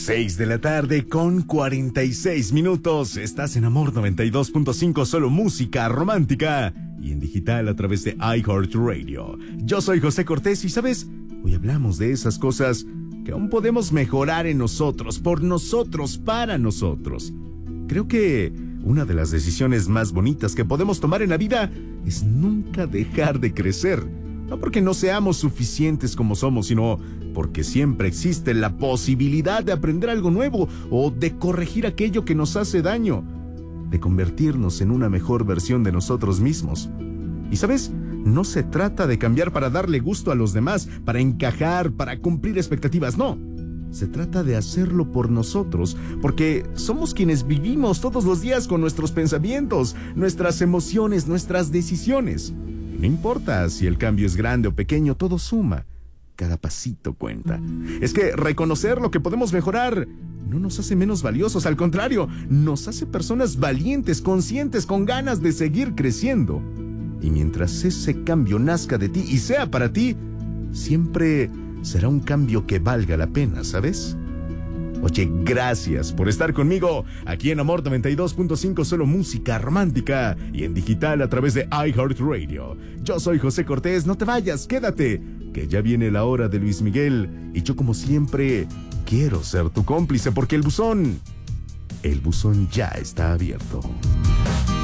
6 de la tarde con 46 minutos. Estás en Amor 92.5, solo música romántica. Y en digital a través de iHeartRadio. Yo soy José Cortés y, ¿sabes? Hoy hablamos de esas cosas que aún podemos mejorar en nosotros, por nosotros, para nosotros. Creo que una de las decisiones más bonitas que podemos tomar en la vida es nunca dejar de crecer. No porque no seamos suficientes como somos, sino porque siempre existe la posibilidad de aprender algo nuevo o de corregir aquello que nos hace daño, de convertirnos en una mejor versión de nosotros mismos. Y ¿sabes? No se trata de cambiar para darle gusto a los demás, para encajar, para cumplir expectativas, no. Se trata de hacerlo por nosotros, porque somos quienes vivimos todos los días con nuestros pensamientos, nuestras emociones, nuestras decisiones. No importa si el cambio es grande o pequeño, todo suma. Cada pasito cuenta. Es que reconocer lo que podemos mejorar no nos hace menos valiosos, al contrario, nos hace personas valientes, conscientes, con ganas de seguir creciendo. Y mientras ese cambio nazca de ti y sea para ti, siempre será un cambio que valga la pena, ¿sabes? Oye, gracias por estar conmigo aquí en Amor 92.5, solo música romántica, y en digital a través de iHeartRadio. Yo soy José Cortés, no te vayas, quédate, que ya viene la hora de Luis Miguel, y yo como siempre quiero ser tu cómplice porque el buzón ya está abierto.